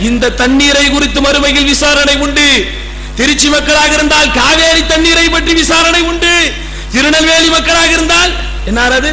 இந்த தண்ணீரை குறித்து மறுமையில் விசாரணை உண்டு. திருச்சி மக்களாக இருந்தால் காவேரி தண்ணீரை பற்றி விசாரணை உண்டு. திருநெல்வேலி மக்களாக இருந்தால் என்ன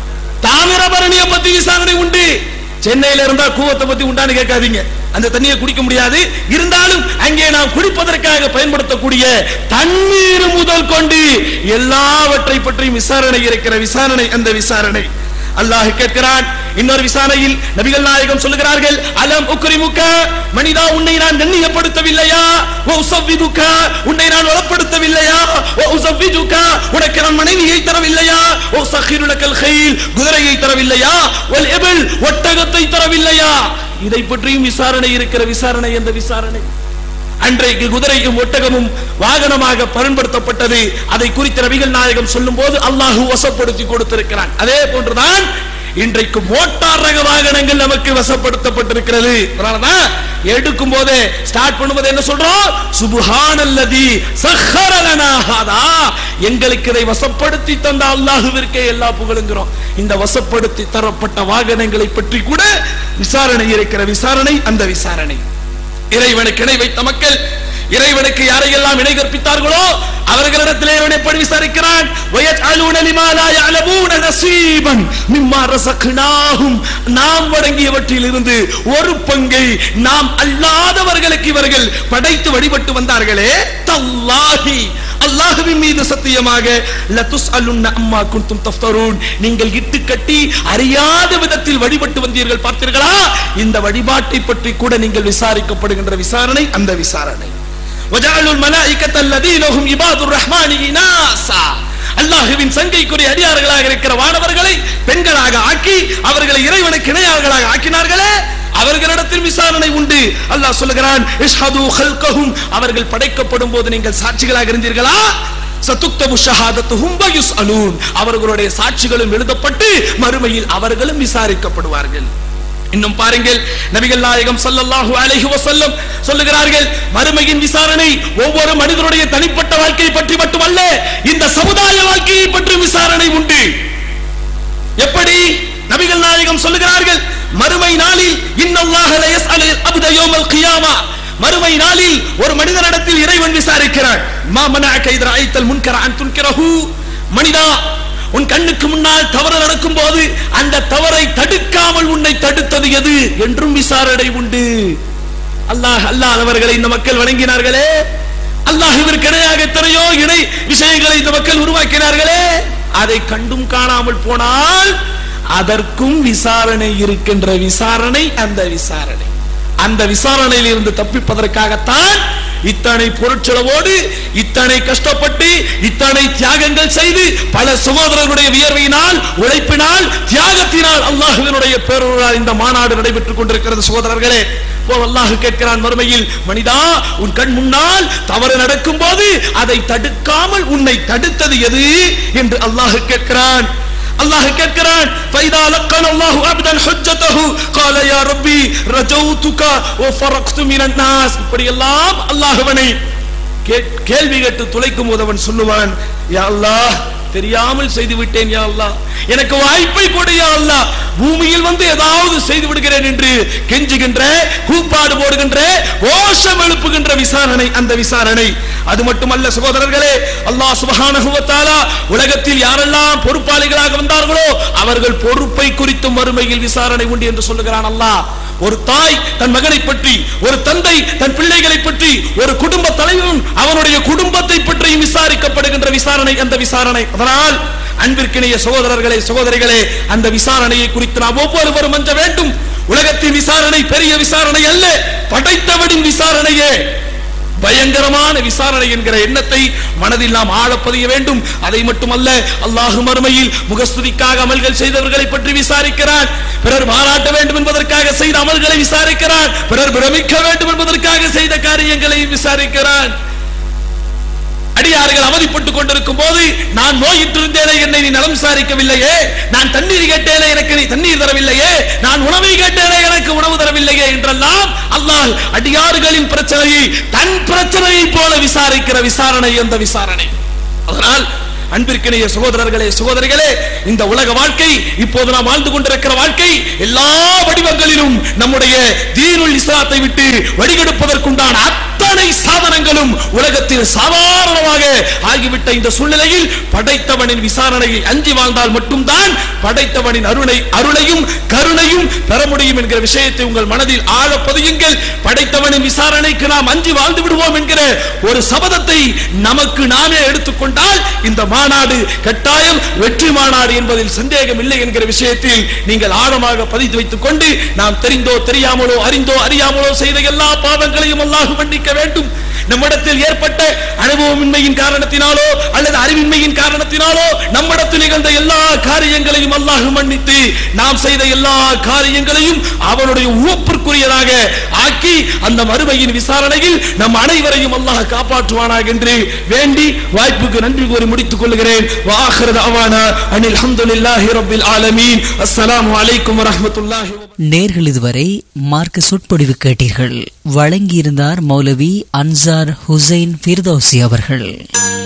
தாமிரபரணியை பத்தி விசாரணை உண்டு. சென்னையில இருந்தா கூவத்தை பத்தி உண்டான்னு கேட்காதீங்க, அந்த தண்ணியை குடிக்க முடியாது. இருந்தாலும் அங்கே நாம் குடிப்பதற்காக பயன்படுத்தக்கூடிய தண்ணீர் முதல் கொண்டு எல்லாவற்றை பற்றியும் விசாரணை இருக்கிற விசாரணை அந்த விசாரணை. அல்லாஹ் கேட்கிறான். இன்னொரு விசாரணையில் நபிகள் நாயகம் சொல்லுகிறார்கள், அலம் உக்ரிமுக, மனிதா உன்னை நான் கண்ணியப்படுத்தவில்லையா? வ உஸவ்விதுக, உன்னை நான் வளப்படுத்தவில்லையா? வ உஸவ்விஜுக, உனக்கு நான் மனைவியை தரவில்லையா? வ உஸഖിറു லக்கல் கைல், குதிரையை தரவில்லையா? வல் இபில், ஒட்டகத்தை தரவில்லையா? இதை பற்றியும் விசாரணை இருக்கிற விசாரணை அந்த விசாரணை. அன்றைக்கு குதிரையும் ஒட்டகமும் வாகனமாக பயன்படுத்தப்பட்டது. அதை குறித்த நபிகள் நாயகம் சொல்லும் போது அல்லாஹ் வசப்படுத்தி கொடுத்திருக்கிறான். அதே போன்றுதான் இன்றைக்கு மோட்டார் ரக வாகனங்கள் நமக்கு வசப்படுத்தப்பட்டிருக்கிறது. அதனாலதான் எடுக்கும் போதே ஸ்டார்ட் பண்ணும்போது என்ன சொல்றோம்? சுப்ஹானல்லதி சஹ்ஹர லனா ஹாதா, எங்களுக்கு இதை வசப்படுத்தி தந்த அல்லாஹ்விற்கே எல்லா புகழுங்கிறோம். இந்த வசப்படுத்தி தரப்பட்ட வாகனங்களை பற்றி கூட விசாரணை இருக்கிற விசாரணை அந்த விசாரணை. இறைவனுக்கு இணை வைத்த மக்கள், இறைவனுக்கு யாரையெல்லாம் இணை கற்பித்தார்களோ அவர்களிடத்திலே இறைவன் எப்படி விசாரிக்கிறான்? வயஜ்அலூன லிமா லா யஅலமூன நஸீபன் மிம்மா ரஸக்னாஹும், நாம் வழங்கியவற்றில் இருந்து ஒரு பங்கை நாம் அல்லாதவர்களுக்கு இவர்கள் படைத்து வழிபட்டு வந்தார்களே, தல்லாஹி, அல்லாஹ்வின் மீது சத்தியமாக, லதுஸ்அலுன்ன அம்மா குன்தும் தஃப்தரூன், நீங்கள் இட்டு கட்டி அறியாத விதத்தில் வழிபட்டு வந்தீர்கள் பார்த்தீர்களா? இந்த வழிபாட்டை பற்றி கூட நீங்கள் விசாரிக்கப்படுகின்ற விசாரணை அந்த விசாரணை. வஜஅலுல் மலாயிகத அல்லதீன ஹும் இபாதுர் ரஹ்மானி இனாஸா, அல்லாஹ்வின் சங்கைக்குரிய அடியார்களாக இருக்கிற வானவர்களை பெண்களாக ஆக்கி அவர்களை இறைவனுக்கு இணையார்களாக ஆக்கினார்களே, அவர்களிடத்தில் விசாரணை உண்டு. அல்லாஹ் சொல்லுகிறான், இஷ்ஹது ஹல்கஹும், அவர்கள் படைக்கப்படும் போது நீங்கள் சாட்சிகளாக இருந்தீர்களா? சதுக்தபு ஷஹாதத்துஹும் வ யுஸ்அலூன், அவர்களுடைய சாட்சிகளும் எழுதப்பட்டு மறுமையில் அவர்களும் விசாரிக்கப்படுவார்கள். இன்னும் பாருங்கள், நபிகள் நாயகம் ஸல்லல்லாஹு அலைஹி வஸல்லம் சொல்லுகிறார்கள், மறுமையின் விசாரணை ஒவ்வொரு மனிதனுடைய தனிப்பட்ட வாழ்க்கையை பற்றி மட்டுமல்ல, இந்த சமுதாய வாழ்க்கையை பற்றி விசாரணை உண்டு. எப்படி? நபிகள் நாயகம் சொல்லுகிறார்கள், மறுமை நாளில் இன்னல்லாஹ லா யஸ்அலுல் அப்த யௌமல் கியாமா, மறுமை நாளில் ஒரு மனிதனிடத்தில் இறைவன் விசாரிக்கிறான், மா மனஅக இத ரஅய்தல் முன்கர அன் துன்கிரஹு, மனிதா, உன் கண்ணுக்கு முன்னால் தவறு நடக்கும் போது அந்த தவறை தடுக்காமல் உன்னை தடுத்தது எது என்றும் விசாரணை உண்டு. அல்லாஹ்வர்களை இந்த மக்கள் வணங்கினார்களே, அல்லாஹ்விற்கு இணையாக எத்தனையோ இணை விஷயங்களை இந்த மக்கள் உருவாக்கினார்களே, அதை கண்டும் காணாமல் போனால் அதற்கும் விசாரணை இருக்கின்ற விசாரணை அந்த விசாரணை. அந்த விசாரணையில் இருந்து தப்பிப்பதற்காகத்தான் இத்தனை பொருட்செலவோடு, இத்தனை கஷ்டப்பட்டு, இத்தனை தியாகங்கள் செய்து, பல சகோதரர்களுடைய வியர்வையினால், உழைப்பினால், தியாகத்தினால் அல்லாஹ்வினுடைய பேரருளால் இந்த மாநாடு நடைபெற்றுக் கொண்டிருக்கிறது. சகோதரர்களே, அல்லாஹ் கேட்கிறான் மறுமையில், மனிதா, உன் கண் முன்னால் தவறு நடக்கும் போது அதை தடுக்காமல் உன்னை தடுத்தது எது என்று அல்லாஹ் கேட்கிறான். அல்லாஹ் கேட்கிறான், ஃபைதா லக்கன அல்லாஹு அப்தன் ஹுஜ்ஜதஹு قال يا ربي رجوتك وفرقت من الناس. இப்படி எல்லாம் அல்லாஹ்வனை கேள்வி கேட்டு துளைக்கும் போது அவன் சொல்லுவான், யா அல்லாஹ், தெரியாமல் செய்து விட்டேன் யா அல்லாஹ், எனக்கு வாய்ப்பை கொடு யா அல்லாஹ், பூமியில் வந்து ஏதாவது செய்து விடுகிறேன் என்று கெஞ்சுகின்ற, கூப்பாடு போடுகின்ற, கோஷம் எழுப்புகின்ற விசாரணை அந்த விசாரணை. அது மட்டுமல்ல சகோதரர்களே, அல்லாஹ் சுப்ஹானஹு வ தஆலா உலகத்தில் யாரெல்லாம் பொறுப்பாளிகளாக வந்தார்களோ அவர்கள் பொறுப்பை குறித்து மறுமையில் விசாரணை உண்டு என்று சொல்லுகிறான் அல்லாஹ். ஒரு தாய் தன் மகனை பற்றி, ஒரு தந்தை தன் பிள்ளைகளை பற்றி, ஒரு குடும்ப தலைவன் அவனுடைய குடும்பத்தை பற்றியும் விசாரிக்கப்படுகின்ற விசாரணை அந்த விசாரணை. அதனால் அன்பிற்கிணைய சகோதரர்களே, சகோதரிகளே, அந்த விசாரணையை குறித்து நாம் ஒவ்வொருவரும் அஞ்ச வேண்டும். உலகத்தின் விசாரணை பெரிய விசாரணை அல்ல, படைத்தவனின் விசாரணையே பயங்கரமான விசாரணை என்கிற எண்ணத்தை மனதில் நாம் ஆழப்பதிய வேண்டும். அதை மட்டுமல்ல, அல்லாஹ் மறுமையில் முகஸ்துதிக்காக அமல்கள் செய்தவர்களை பற்றி விசாரிக்கிறான், பிறர் பாராட்ட வேண்டும் என்பதற்காக செய்த அமல்களை விசாரிக்கிறான், பிறர் பிரமிக்க வேண்டும் என்பதற்காக செய்த காரியங்களை விசாரிக்கிறான். அடியார்கள் அவதிப்பட்டுக் கொண்டிருக்கும் போது, நான் நோயிட்டிருந்தேனே என்னை நீ நலம் விசாரிக்கவில்லையே, நான் தண்ணீர் கேட்டேனே எனக்கு நீ தண்ணீர் தரவில்லையே, நான் உணவை கேட்டேனே எனக்கு உணவு தரவில்லையே என்றெல்லாம் அல்லாஹ் அடியார்களின் பிரச்சனையை தன் பிரச்சனையை போல விசாரிக்கிற விசாரணை அந்த விசாரணை. அதனால் அன்பிற்கிணைய சகோதரர்களே சகோதரிகளே, இந்த உலக வாழ்க்கை, இப்போது நாம் வாழ்ந்து கொண்டிருக்கிற வாழ்க்கை எல்லா வடிவங்களிலும் நம்முடைய தீனுல் இஸ்லாத்தை விட்டு வடிகெடுப்பதற்குண்டான அத்தனை சாதனங்களும் உலகத்தில் சாதாரணமாக ஆகிவிட்ட இந்த சூழ்நிலையில் படைத்தவனின் விசாரணையை அஞ்சி வாழ்ந்தால் மட்டும்தான் படைத்தவனின் அருளையும் கருணையும் பெற முடியும் என்கிற விஷயத்தை உங்கள் மனதில் ஆழ பதியுங்கள். படைத்தவனின் விசாரணைக்கு நாம் அஞ்சி வாழ்ந்து விடுவோம் என்கிற ஒரு சபதத்தை நமக்கு நாமே எடுத்துக்கொண்டால் இந்த மாநாடு கட்டாயம் வெற்றி மாநாடு என்பதில் சந்தேகம் இல்லை என்கிற விஷயத்தில் நீங்கள் ஆழமாக பதித்து வைத்துக் கொண்டு, நாம் தெரிந்தோ தெரியாமலோ அறிந்தோ அறியாமலோ செய்த எல்லா பாவங்களையும் அல்லாஹ் மன்னிக்க வேண்டும். நம்மிடத்தில் ஏற்பட்ட அனுபவமின்மையின் காரணத்தினாலோ அல்லது அறிவின்மையின் காரணத்தினாலோ நம்மிடத்தில் நிகழ்ந்த எல்லா காரியங்களையும் அல்லாஹ் மன்னித்து நாம் செய்த எல்லா காரியங்களையும் அவனுடைய உவப்பிற்குரியதாக ஆக்கி அந்த மறுமையின் விசாரணையில் நம் அனைவரையும் அல்லாஹ் காப்பாற்றுவானாக என்று வேண்டி வாய்ப்புக்கு நன்றி கூறி முடித்துக் கொள்கிறேன். வாஹிரு தஅவானா அனில் ஹம்துலில்லாஹி ரப்பில் ஆலமீன். அஸ்ஸலாமு அலைக்கும் வரஹ்மத்துல்லாஹி. நேர்கள் இதுவரை மார்க்க சொற்பொழிவு கேட்டீர்கள். வழங்கியிருந்தார் மௌலவி அன்சார் ஹுசைன் ஃபிர்தௌசி அவர்கள்.